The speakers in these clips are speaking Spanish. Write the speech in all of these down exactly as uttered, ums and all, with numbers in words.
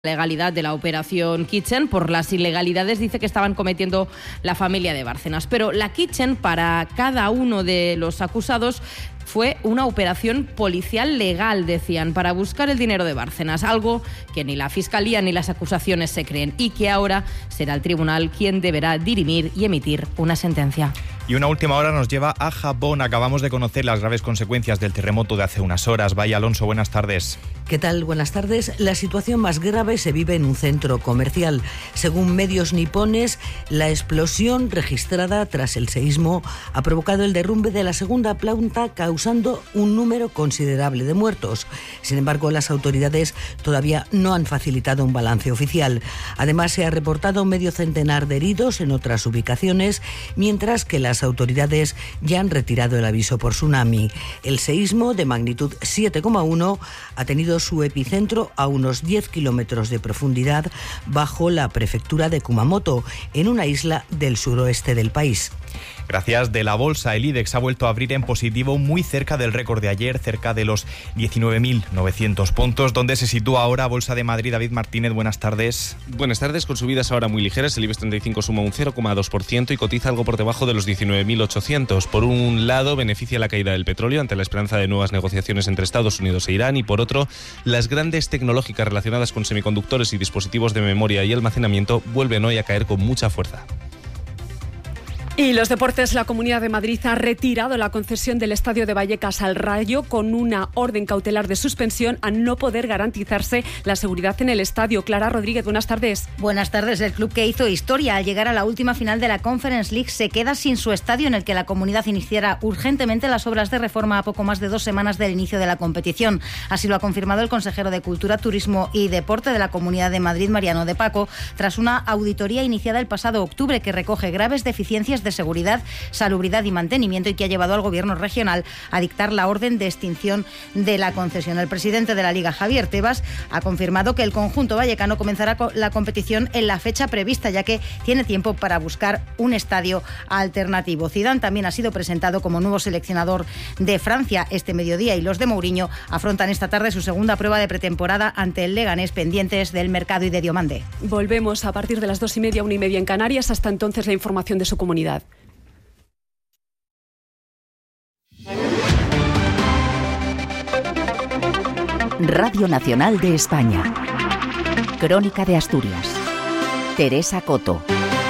legalidad de la operación Kitchen. Por las ilegalidades dice que estaban cometiendo la familia de Bárcenas. Pero la Kitchen, para cada uno de los acusados, fue una operación policial legal, decían, para buscar el dinero de Bárcenas, algo que ni la Fiscalía ni las acusaciones se creen y que ahora será el tribunal quien deberá dirimir y emitir una sentencia. Y una última hora nos lleva a Japón. Acabamos de conocer las graves consecuencias del terremoto de hace unas horas. Vaya Alonso, buenas tardes. ¿Qué tal? Buenas tardes. La situación más grave se vive en un centro comercial. Según medios nipones, la explosión registrada tras el seísmo ha provocado el derrumbe de la segunda planta, causando un número considerable de muertos. Sin embargo, las autoridades todavía no han facilitado un balance oficial. Además, se ha reportado medio centenar de heridos en otras ubicaciones, mientras que las autoridades ya han retirado el aviso por tsunami. El seísmo, de magnitud siete coma uno, ha tenido su epicentro a unos diez kilómetros de profundidad bajo la prefectura de Kumamoto, en una isla del suroeste del país. Gracias. De la bolsa, el IBEX ha vuelto a abrir en positivo, muy cerca del récord de ayer, cerca de los diecinueve mil novecientos puntos, donde se sitúa ahora Bolsa de Madrid. David Martínez, buenas tardes. Buenas tardes, con subidas ahora muy ligeras. El IBEX treinta y cinco suma un cero coma dos por ciento y cotiza algo por debajo de los diecinueve mil ochocientos. Por un lado, beneficia la caída del petróleo ante la esperanza de nuevas negociaciones entre Estados Unidos e Irán, y por otro, las grandes tecnológicas relacionadas con semiconductores y dispositivos de memoria y almacenamiento vuelven hoy a caer con mucha fuerza. Y los deportes, la Comunidad de Madrid ha retirado la concesión del Estadio de Vallecas al Rayo con una orden cautelar de suspensión a no poder garantizarse la seguridad en el estadio. Clara Rodríguez, buenas tardes. Buenas tardes. El club que hizo historia al llegar a la última final de la Conference League se queda sin su estadio, en el que la comunidad iniciara urgentemente las obras de reforma a poco más de dos semanas del inicio de la competición. Así lo ha confirmado el consejero de Cultura, Turismo y Deporte de la Comunidad de Madrid, Mariano de Paco, tras una auditoría iniciada el pasado octubre que recoge graves deficiencias de seguridad, salubridad y mantenimiento, y que ha llevado al gobierno regional a dictar la orden de extinción de la concesión. El presidente de la Liga, Javier Tebas, ha confirmado que el conjunto vallecano comenzará la competición en la fecha prevista, ya que tiene tiempo para buscar un estadio alternativo. Zidane también ha sido presentado como nuevo seleccionador de Francia este mediodía, y los de Mourinho afrontan esta tarde su segunda prueba de pretemporada ante el Leganés, pendientes del mercado y de Diomande. Volvemos a partir de las dos y media, una y media en Canarias. Hasta entonces, la información de su comunidad. Radio Nacional de España. Crónica de Asturias. Teresa Coto.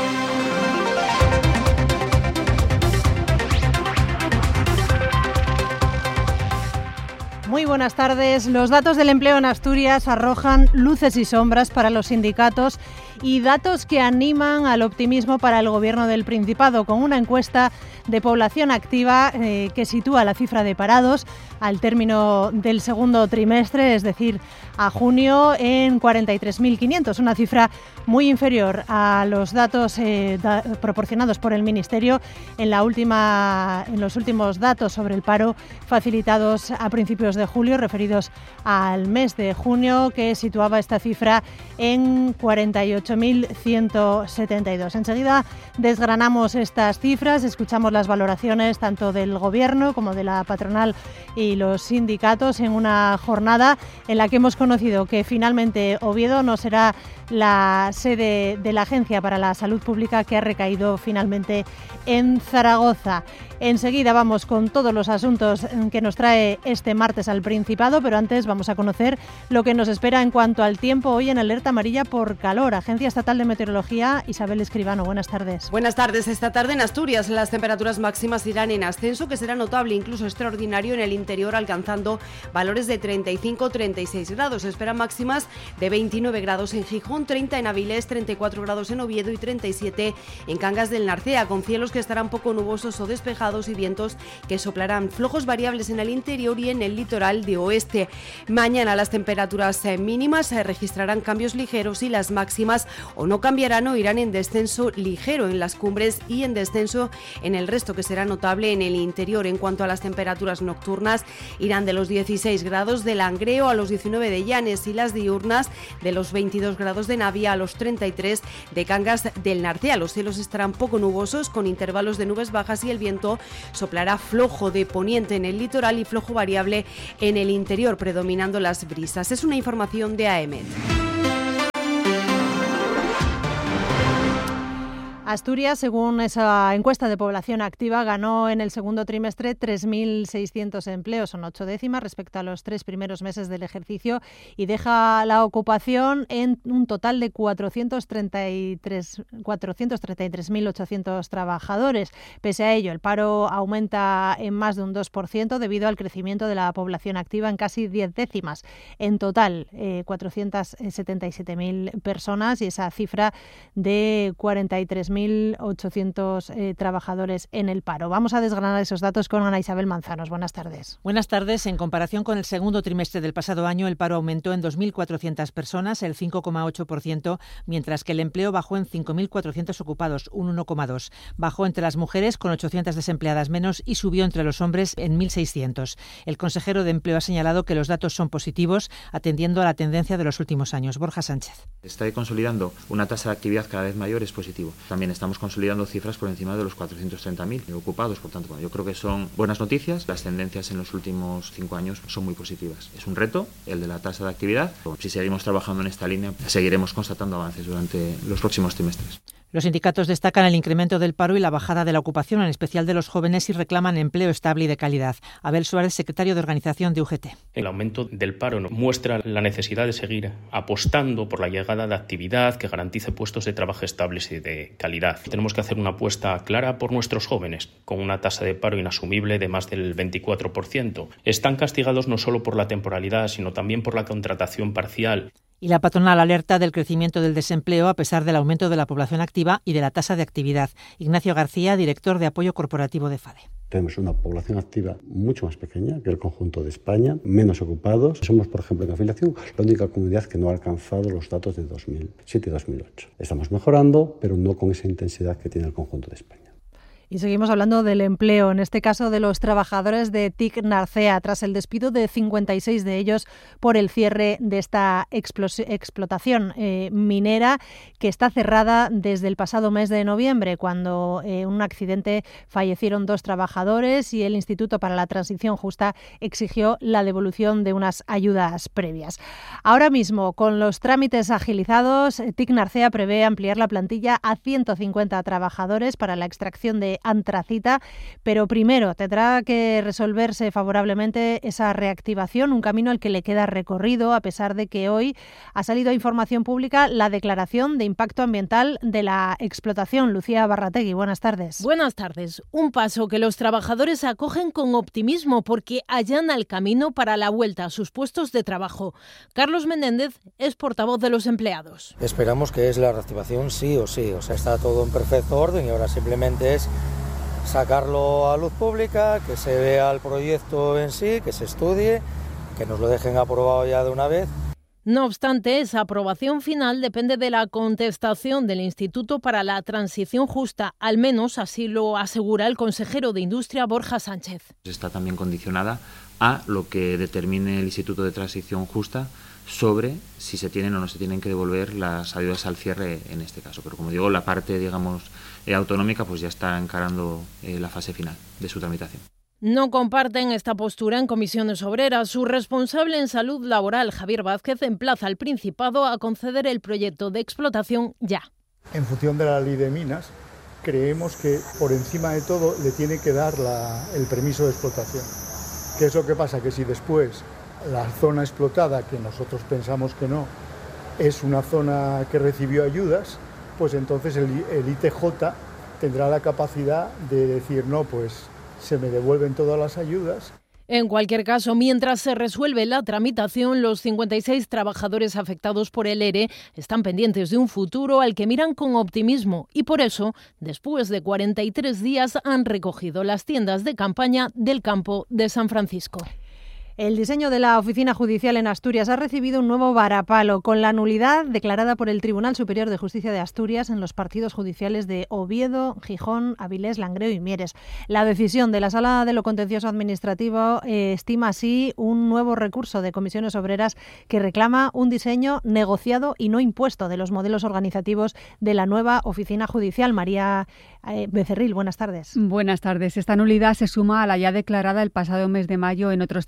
Muy buenas tardes. Los datos del empleo en Asturias arrojan luces y sombras para los sindicatos y datos que animan al optimismo para el Gobierno del Principado, con una encuesta de población activa eh, que sitúa la cifra de parados al término del segundo trimestre, es decir, a junio, en cuarenta y tres mil quinientos, una cifra muy inferior a los datos eh, da, proporcionados por el Ministerio en, la última, en los últimos datos sobre el paro facilitados a principios de julio, referidos al mes de junio, que situaba esta cifra en cuarenta y ocho mil ciento setenta y dos. Enseguida desgranamos estas cifras, escuchamos las valoraciones tanto del Gobierno como de la patronal y los sindicatos en una jornada en la que hemos conocido que finalmente Oviedo no será la sede de la Agencia para la Salud Pública, que ha recaído finalmente en Zaragoza. Enseguida vamos con todos los asuntos que nos trae este martes al Principado, pero antes vamos a conocer lo que nos espera en cuanto al tiempo hoy en alerta amarilla por calor. Agencia Estatal de Meteorología, Isabel Escribano, buenas tardes. Buenas tardes. Esta tarde en Asturias las temperaturas máximas irán en ascenso, que será notable, incluso extraordinario, en el interior, alcanzando valores de treinta y cinco a treinta y seis grados. Se esperan máximas de veintinueve grados en Gijón, treinta en Avilés, treinta y cuatro grados en Oviedo y treinta y siete en Cangas del Narcea, con cielos que estarán poco nubosos o despejados y vientos que soplarán flojos variables en el interior y en el litoral de oeste. Mañana las temperaturas mínimas se registrarán cambios ligeros y las máximas o no cambiarán o irán en descenso ligero en las cumbres y en descenso en el resto, que será notable en el interior. En cuanto a las temperaturas nocturnas, irán de los dieciséis grados de Langreo a los diecinueve de Llanes, y las diurnas de los veintidós grados de Navia a los treinta y tres de Cangas del Narcea. Los cielos estarán poco nubosos, con intervalos de nubes bajas, y el viento soplará flojo de poniente en el litoral y flojo variable en el interior, predominando las brisas. Es una información de A E M E T. Asturias, según esa encuesta de población activa, ganó en el segundo trimestre tres mil seiscientos empleos, son ocho décimas respecto a los tres primeros meses del ejercicio, y deja la ocupación en un total de cuatrocientos treinta y tres mil ochocientos trabajadores. Pese a ello, el paro aumenta en más de un dos por ciento debido al crecimiento de la población activa en casi diez décimas. En total, eh, cuatrocientos setenta y siete mil personas, y esa cifra de cuarenta y tres mil ochocientos eh, trabajadores en el paro. Vamos a desgranar esos datos con Ana Isabel Manzanos. Buenas tardes. Buenas tardes. En comparación con el segundo trimestre del pasado año, el paro aumentó en dos mil cuatrocientas personas, el cinco coma ocho por ciento, mientras que el empleo bajó en cinco mil cuatrocientos ocupados, un uno coma dos por ciento. Bajó entre las mujeres, con ochocientas desempleadas menos, y subió entre los hombres en mil seiscientos. El consejero de Empleo ha señalado que los datos son positivos, atendiendo a la tendencia de los últimos años. Borja Sánchez. Está consolidando una tasa de actividad cada vez mayor, es positivo. También estamos consolidando cifras por encima de los cuatrocientos treinta mil ocupados, por tanto, bueno, yo creo que son buenas noticias. Las tendencias en los últimos cinco años son muy positivas. Es un reto, el de la tasa de actividad. Si seguimos trabajando en esta línea, seguiremos constatando avances durante los próximos trimestres. Los sindicatos destacan el incremento del paro y la bajada de la ocupación, en especial de los jóvenes, y reclaman empleo estable y de calidad. Abel Suárez, secretario de organización de U G T. El aumento del paro muestra la necesidad de seguir apostando por la llegada de actividad que garantice puestos de trabajo estables y de calidad. Tenemos que hacer una apuesta clara por nuestros jóvenes, con una tasa de paro inasumible de más del veinticuatro por ciento. Están castigados no solo por la temporalidad, sino también por la contratación parcial. Y la patronal alerta del crecimiento del desempleo a pesar del aumento de la población activa y de la tasa de actividad. Ignacio García, director de apoyo corporativo de FADE. Tenemos una población activa mucho más pequeña que el conjunto de España, menos ocupados. Somos, por ejemplo, en afiliación, la única comunidad que no ha alcanzado los datos de dos mil siete y dos mil ocho. Estamos mejorando, pero no con esa intensidad que tiene el conjunto de España. Y seguimos hablando del empleo, en este caso de los trabajadores de T I C Narcea, tras el despido de cincuenta y seis de ellos por el cierre de esta explotación eh, minera, que está cerrada desde el pasado mes de noviembre, cuando en eh, un accidente fallecieron dos trabajadores y el Instituto para la Transición Justa exigió la devolución de unas ayudas previas. Ahora mismo, con los trámites agilizados, T I C Narcea prevé ampliar la plantilla a ciento cincuenta trabajadores para la extracción de antracita, pero primero tendrá que resolverse favorablemente esa reactivación, un camino al que le queda recorrido, a pesar de que hoy ha salido a información pública la declaración de impacto ambiental de la explotación. Lucía Barrategui, buenas tardes. Buenas tardes. Un paso que los trabajadores acogen con optimismo porque allana el camino para la vuelta a sus puestos de trabajo. Carlos Menéndez es portavoz de los empleados. Esperamos que es la reactivación sí o sí, o sea, está todo en perfecto orden y ahora simplemente es sacarlo a luz pública, que se vea el proyecto en sí, que se estudie, que nos lo dejen aprobado ya de una vez. No obstante, esa aprobación final depende de la contestación del Instituto para la Transición Justa, al menos así lo asegura el consejero de Industria, Borja Sánchez. Está también condicionada a lo que determine el Instituto de Transición Justa sobre si se tienen o no se tienen que devolver las ayudas al cierre en este caso. Pero como digo, la parte, digamos, eh, autonómica pues ya está encarando eh, la fase final de su tramitación. No comparten esta postura en Comisiones Obreras. Su responsable en salud laboral, Javier Vázquez, emplaza al Principado a conceder el proyecto de explotación ya. En función de la ley de minas, creemos que por encima de todo le tiene que dar la, el permiso de explotación. ¿Qué es lo que pasa? Que si después la zona explotada, que nosotros pensamos que no, es una zona que recibió ayudas, pues entonces el, el I T J tendrá la capacidad de decir, no, pues se me devuelven todas las ayudas. En cualquier caso, mientras se resuelve la tramitación, los cincuenta y seis trabajadores afectados por el ERE están pendientes de un futuro al que miran con optimismo y por eso, después de cuarenta y tres días, han recogido las tiendas de campaña del campo de San Francisco. El diseño de la oficina judicial en Asturias ha recibido un nuevo varapalo con la nulidad declarada por el Tribunal Superior de Justicia de Asturias en los partidos judiciales de Oviedo, Gijón, Avilés, Langreo y Mieres. La decisión de la Sala de lo Contencioso Administrativo eh, estima así un nuevo recurso de Comisiones Obreras que reclama un diseño negociado y no impuesto de los modelos organizativos de la nueva oficina judicial. María eh, Becerril, buenas tardes. Buenas tardes. Esta nulidad se suma a la ya declarada el pasado mes de mayo en otros trece partidos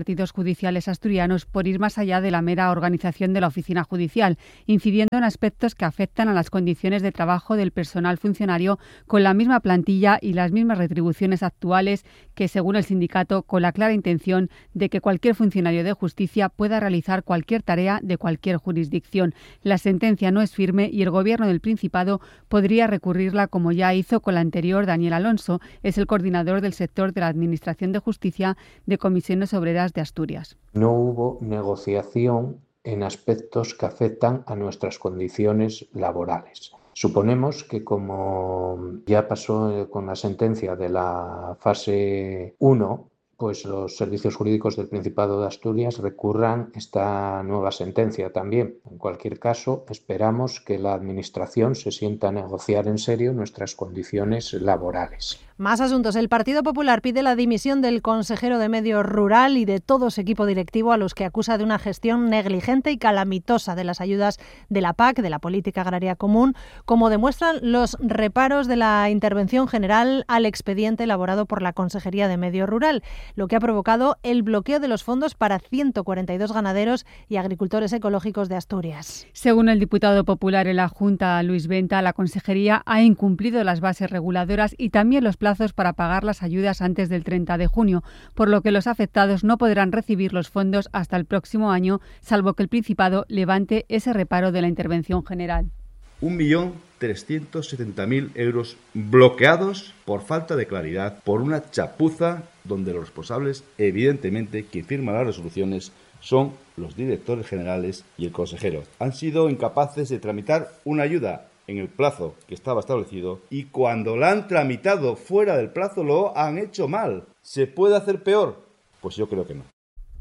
partidos judiciales asturianos por ir más allá de la mera organización de la oficina judicial, incidiendo en aspectos que afectan a las condiciones de trabajo del personal funcionario con la misma plantilla y las mismas retribuciones actuales que, según el sindicato, con la clara intención de que cualquier funcionario de justicia pueda realizar cualquier tarea de cualquier jurisdicción. La sentencia no es firme y el Gobierno del Principado podría recurrirla, como ya hizo con la anterior. Daniel Alonso es el coordinador del sector de la Administración de Justicia de Comisiones Obreras de Asturias. No hubo negociación en aspectos que afectan a nuestras condiciones laborales. Suponemos que, como ya pasó con la sentencia de la fase uno, pues los servicios jurídicos del Principado de Asturias recurran esta nueva sentencia también. En cualquier caso, esperamos que la Administración se sienta a negociar en serio nuestras condiciones laborales. Más asuntos. El Partido Popular pide la dimisión del consejero de Medio Rural y de todo su equipo directivo, a los que acusa de una gestión negligente y calamitosa de las ayudas de la P A C, de la Política Agraria Común, como demuestran los reparos de la intervención general al expediente elaborado por la Consejería de Medio Rural, lo que ha provocado el bloqueo de los fondos para ciento cuarenta y dos ganaderos y agricultores ecológicos de Asturias. Según el diputado popular en la Junta, Luis Venta, la Consejería ha incumplido las bases reguladoras y también los plazos para pagar las ayudas antes del treinta de junio, por lo que los afectados no podrán recibir los fondos hasta el próximo año, salvo que el Principado levante ese reparo de la intervención general. un millón trescientos setenta mil euros bloqueados por falta de claridad, por una chapuza donde los responsables, evidentemente, quien firma las resoluciones son los directores generales y el consejero. Han sido incapaces de tramitar una ayuda en el plazo que estaba establecido y cuando la han tramitado fuera del plazo lo han hecho mal. ¿Se puede hacer peor? Pues yo creo que no.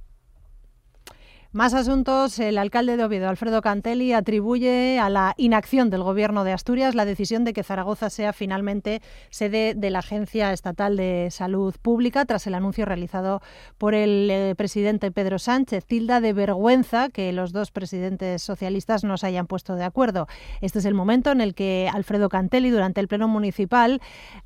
Más asuntos. El alcalde de Oviedo, Alfredo Cantelli, atribuye a la inacción del Gobierno de Asturias la decisión de que Zaragoza sea finalmente sede de la Agencia Estatal de Salud Pública, tras el anuncio realizado por el eh, presidente Pedro Sánchez. Tilda de vergüenza que los dos presidentes socialistas no se hayan puesto de acuerdo. Este es el momento en el que Alfredo Cantelli, durante el pleno municipal,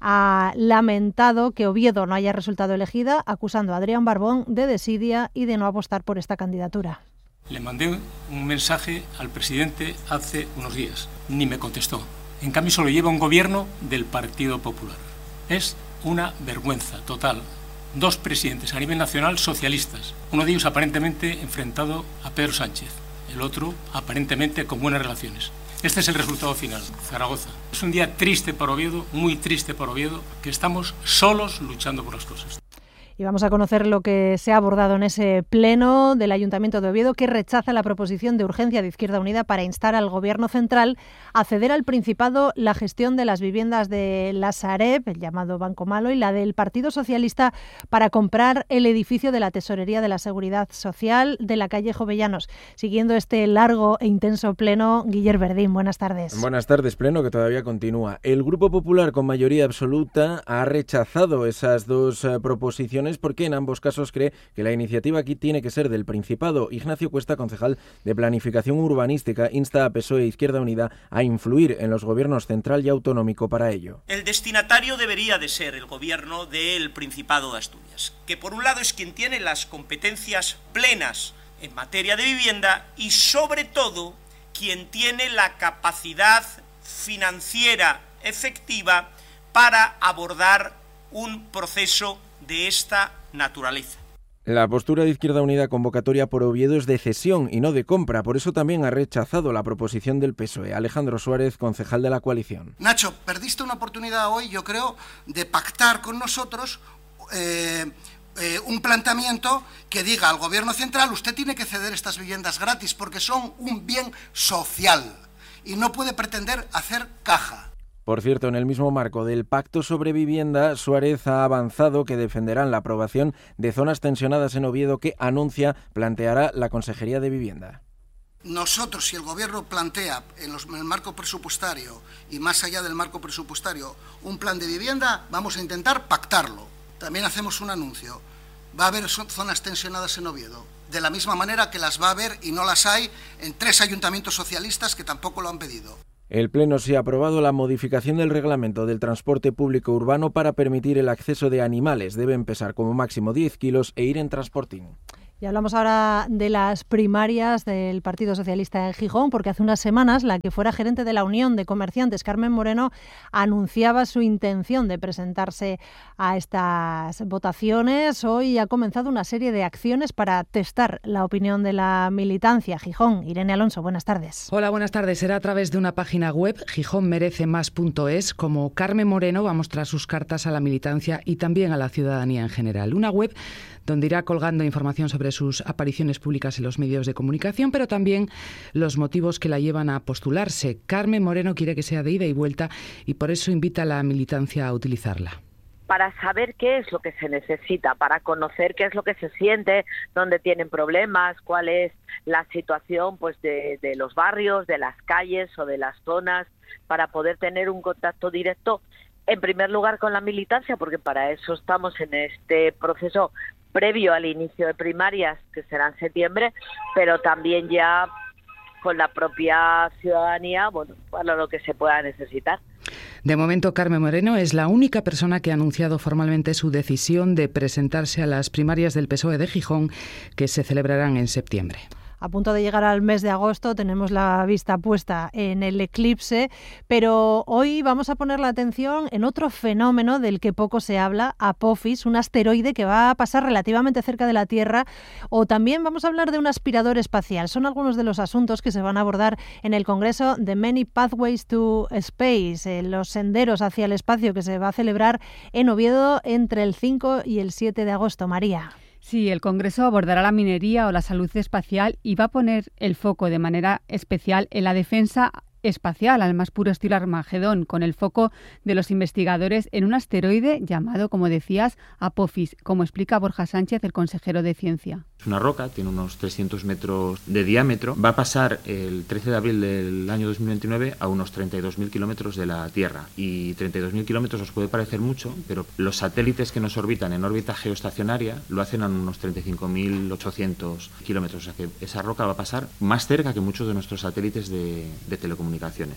ha lamentado que Oviedo no haya resultado elegida, acusando a Adrián Barbón de desidia y de no apostar por esta candidatura. Le mandé un mensaje al presidente hace unos días, ni me contestó. En cambio, se lo lleva un gobierno del Partido Popular. Es una vergüenza total. Dos presidentes a nivel nacional socialistas, uno de ellos aparentemente enfrentado a Pedro Sánchez, el otro aparentemente con buenas relaciones. Este es el resultado final, Zaragoza. Es un día triste para Oviedo, muy triste para Oviedo, que estamos solos luchando por las cosas. Y vamos a conocer lo que se ha abordado en ese pleno del Ayuntamiento de Oviedo, que rechaza la proposición de urgencia de Izquierda Unida para instar al Gobierno central a ceder al Principado la gestión de las viviendas de la Sareb, el llamado Banco Malo, y la del Partido Socialista para comprar el edificio de la Tesorería de la Seguridad Social de la calle Jovellanos. Siguiendo este largo e intenso pleno, Guiller Verdín, buenas tardes. Buenas tardes, pleno que todavía continúa. El Grupo Popular, con mayoría absoluta, ha rechazado esas dos uh, proposiciones porque en ambos casos cree que la iniciativa aquí tiene que ser del Principado. Ignacio Cuesta, concejal de Planificación Urbanística, insta a P S O E e Izquierda Unida a influir en los gobiernos central y autonómico para ello. El destinatario debería de ser el gobierno del Principado de Asturias, que por un lado es quien tiene las competencias plenas en materia de vivienda y sobre todo quien tiene la capacidad financiera efectiva para abordar un proceso de esta naturaleza. La postura de Izquierda Unida convocatoria por Oviedo es de cesión y no de compra, por eso también ha rechazado la proposición del P S O E. Alejandro Suárez, concejal de la coalición. Nacho, perdiste una oportunidad hoy, yo creo, de pactar con nosotros eh, eh, un planteamiento que diga al Gobierno central: usted tiene que ceder estas viviendas gratis porque son un bien social y no puede pretender hacer caja. Por cierto, en el mismo marco del Pacto sobre Vivienda, Suárez ha avanzado que defenderán la aprobación de zonas tensionadas en Oviedo que, anuncia, planteará la Consejería de Vivienda. Nosotros, si el Gobierno plantea en, los, en el marco presupuestario y más allá del marco presupuestario un plan de vivienda, vamos a intentar pactarlo. También hacemos un anuncio. Va a haber zonas tensionadas en Oviedo, de la misma manera que las va a haber y no las hay en tres ayuntamientos socialistas que tampoco lo han pedido. El Pleno se ha aprobado la modificación del reglamento del transporte público urbano para permitir el acceso de animales. Deben pesar como máximo diez kilos e ir en transportín. Y hablamos ahora de las primarias del Partido Socialista en Gijón, porque hace unas semanas la que fuera gerente de la Unión de Comerciantes, Carmen Moreno, anunciaba su intención de presentarse a estas votaciones. Hoy ha comenzado una serie de acciones para testar la opinión de la militancia. Gijón, Irene Alonso, buenas tardes. Hola, buenas tardes. Será a través de una página web, gijón merece más punto es, como Carmen Moreno va a mostrar sus cartas a la militancia y también a la ciudadanía en general. Una web donde irá colgando información sobre sus apariciones públicas en los medios de comunicación, pero también los motivos que la llevan a postularse. Carmen Moreno quiere que sea de ida y vuelta y por eso invita a la militancia a utilizarla. Para saber qué es lo que se necesita, para conocer qué es lo que se siente, dónde tienen problemas, cuál es la situación pues de, de los barrios, de las calles o de las zonas, para poder tener un contacto directo, en primer lugar con la militancia, porque para eso estamos en este proceso previo al inicio de primarias, que será en septiembre, pero también ya con la propia ciudadanía, bueno, para lo que se pueda necesitar. De momento, Carmen Moreno es la única persona que ha anunciado formalmente su decisión de presentarse a las primarias del P S O E de Gijón, que se celebrarán en septiembre. A punto de llegar al mes de agosto, tenemos la vista puesta en el eclipse, pero hoy vamos a poner la atención en otro fenómeno del que poco se habla, Apophis, un asteroide que va a pasar relativamente cerca de la Tierra, o también vamos a hablar de un aspirador espacial. Son algunos de los asuntos que se van a abordar en el Congreso The Many Pathways to Space, eh, los senderos hacia el espacio, que se va a celebrar en Oviedo entre el cinco y el siete de agosto. María. Sí, el Congreso abordará la minería o la salud espacial y va a poner el foco de manera especial en la defensa espacial, al más puro estilo Armagedón, con el foco de los investigadores en un asteroide llamado, como decías, Apophis, como explica Borja Sánchez, el consejero de Ciencia. Es una roca, tiene unos trescientos metros de diámetro, va a pasar el trece de abril del año dos mil veintinueve a unos treinta y dos mil kilómetros de la Tierra. Y treinta y dos mil kilómetros os puede parecer mucho, pero los satélites que nos orbitan en órbita geoestacionaria lo hacen a unos treinta y cinco mil ochocientos kilómetros. O sea que esa roca va a pasar más cerca que muchos de nuestros satélites de, de telecomunicaciones.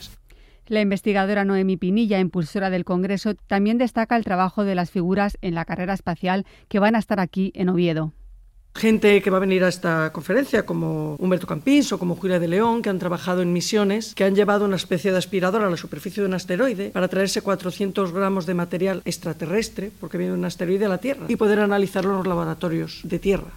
La investigadora Noemí Pinilla, impulsora del Congreso, también destaca el trabajo de las figuras en la carrera espacial que van a estar aquí en Oviedo. Gente que va a venir a esta conferencia, como Humberto Campins o como Julia de León, que han trabajado en misiones, que han llevado una especie de aspirador a la superficie de un asteroide para traerse cuatrocientos gramos de material extraterrestre, porque viene un asteroide a la Tierra, y poder analizarlo en los laboratorios de Tierra.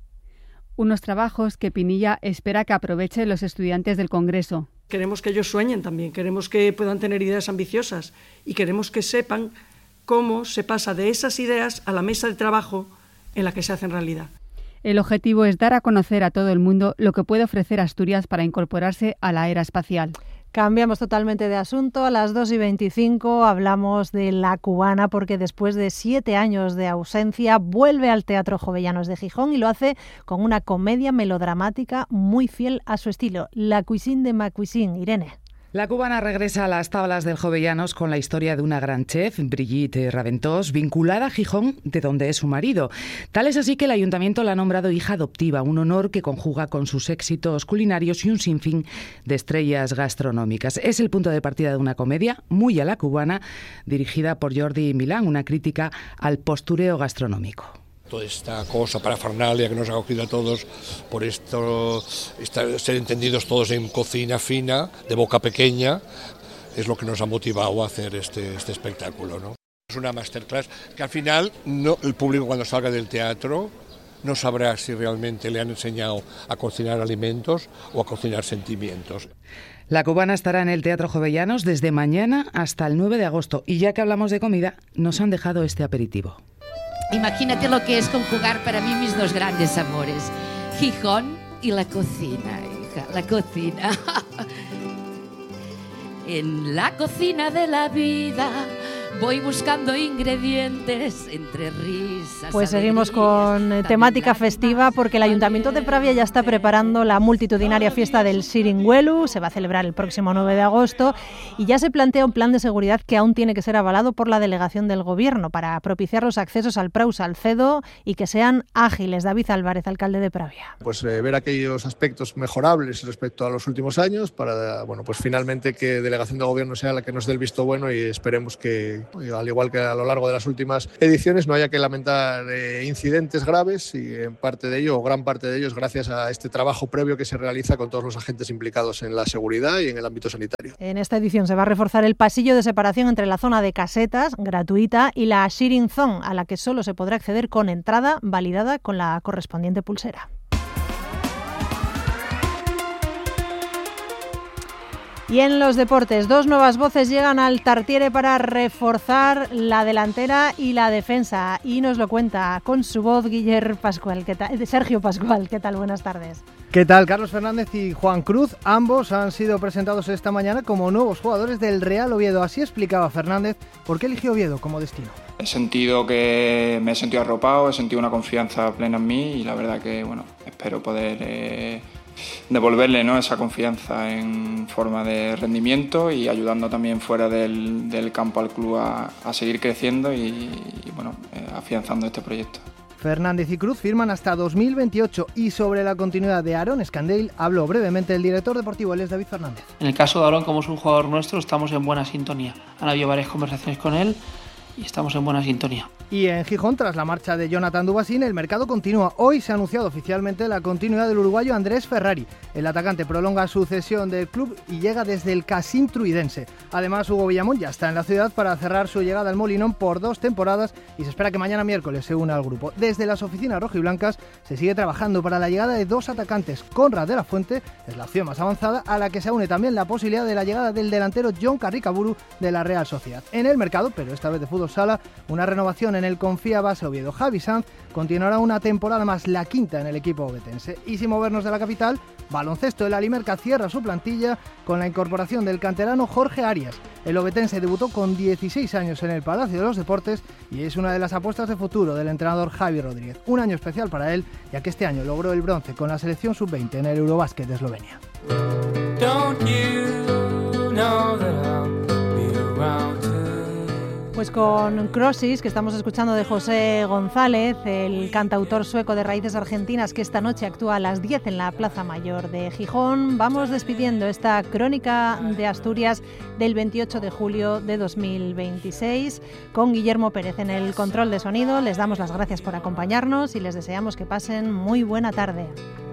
Unos trabajos que Pinilla espera que aprovechen los estudiantes del Congreso. Queremos que ellos sueñen también, queremos que puedan tener ideas ambiciosas y queremos que sepan cómo se pasa de esas ideas a la mesa de trabajo en la que se hacen realidad. El objetivo es dar a conocer a todo el mundo lo que puede ofrecer Asturias para incorporarse a la era espacial. Cambiamos totalmente de asunto. A las dos y veinticinco hablamos de La Cubana, porque después de siete años de ausencia vuelve al Teatro Jovellanos de Gijón y lo hace con una comedia melodramática muy fiel a su estilo, La Cuisine de ma Cuisine. Irene. La Cubana regresa a las tablas del Jovellanos con la historia de una gran chef, Brigitte Raventós, vinculada a Gijón, de donde es su marido. Tal es así que el ayuntamiento la ha nombrado hija adoptiva, un honor que conjuga con sus éxitos culinarios y un sinfín de estrellas gastronómicas. Es el punto de partida de una comedia muy a la cubana, dirigida por Jordi Milán, una crítica al postureo gastronómico. Toda esta cosa parafernalia que nos ha cogido a todos por esto, esta, ser entendidos todos en cocina fina, de boca pequeña, es lo que nos ha motivado a hacer este, este espectáculo, ¿no? Es una masterclass que al final no, el público cuando salga del teatro no sabrá si realmente le han enseñado a cocinar alimentos o a cocinar sentimientos. La Cubana estará en el Teatro Jovellanos desde mañana hasta el nueve de agosto y ya que hablamos de comida, nos han dejado este aperitivo. Imagínate lo que es conjugar para mí mis dos grandes amores, Gijón y la cocina, hija, la cocina. En la cocina de la vida voy buscando ingredientes entre risas. Pues seguimos con temática festiva porque el Ayuntamiento de Pravia ya está preparando la multitudinaria fiesta del Siringuelu. Se va a celebrar el próximo nueve de agosto y ya se plantea un plan de seguridad que aún tiene que ser avalado por la delegación del Gobierno para propiciar los accesos al Prau Salcedo y que sean ágiles. David Álvarez, alcalde de Pravia. Pues eh, ver aquellos aspectos mejorables respecto a los últimos años para, bueno, pues finalmente que delegación del Gobierno sea la que nos dé el visto bueno y esperemos que al igual que a lo largo de las últimas ediciones, no haya que lamentar eh, incidentes graves, y en parte de ello, o gran parte de ello, es gracias a este trabajo previo que se realiza con todos los agentes implicados en la seguridad y en el ámbito sanitario. En esta edición se va a reforzar el pasillo de separación entre la zona de casetas, gratuita, y la Sharing Zone, a la que solo se podrá acceder con entrada validada con la correspondiente pulsera. Y en los deportes, dos nuevas voces llegan al Tartiere para reforzar la delantera y la defensa. Y nos lo cuenta con su voz Guillermo Pascual. ¿Qué tal? Sergio Pascual, ¿qué tal? Buenas tardes. ¿Qué tal? Carlos Fernández y Juan Cruz, ambos han sido presentados esta mañana como nuevos jugadores del Real Oviedo. Así explicaba Fernández por qué eligió Oviedo como destino. He sentido que me he sentido arropado, he sentido una confianza plena en mí y la verdad que, bueno, espero poder eh, devolverle, ¿no?, esa confianza en forma de rendimiento y ayudando también fuera del, del campo al club a, a seguir creciendo y, y bueno, eh, afianzando este proyecto. Fernández y Cruz firman hasta dos mil veintiocho y sobre la continuidad de Aaron Scandale habló brevemente el director deportivo, él es David Fernández. En el caso de Aaron, como es un jugador nuestro, estamos en buena sintonía. Han habido varias conversaciones con él y estamos en buena sintonía. Y en Gijón, tras la marcha de Jonathan Dubasín, el mercado continúa. Hoy se ha anunciado oficialmente la continuidad del uruguayo Andrés Ferrari. El atacante prolonga su cesión del club y llega desde el Cassim Truidense. Además, Hugo Villamón ya está en la ciudad para cerrar su llegada al Molinón por dos temporadas y se espera que mañana miércoles se una al grupo. Desde las oficinas rojiblancas se sigue trabajando para la llegada de dos atacantes. Conrad de la Fuente es la opción más avanzada, a la que se une también la posibilidad de la llegada del delantero John Carricaburu de la Real Sociedad. En el mercado, pero esta vez de fútbol sala, una renovación en el Confía Base Oviedo. Javi Sanz continuará una temporada más, la quinta en el equipo ovetense. Y sin movernos de la capital, baloncesto, el Alimerca cierra su plantilla con la incorporación del canterano Jorge Arias. El ovetense debutó con dieciséis años en el Palacio de los Deportes y es una de las apuestas de futuro del entrenador Javi Rodríguez. Un año especial para él, ya que este año logró el bronce con la selección sub veinte en el Eurobásquet de Eslovenia. Don't you know that I'll be around to... Pues con Crossis, que estamos escuchando de José González, el cantautor sueco de raíces argentinas que esta noche actúa a las diez en la Plaza Mayor de Gijón, vamos despidiendo esta crónica de Asturias del veintiocho de julio de dos mil veintiséis con Guillermo Pérez en el control de sonido. Les damos las gracias por acompañarnos y les deseamos que pasen muy buena tarde.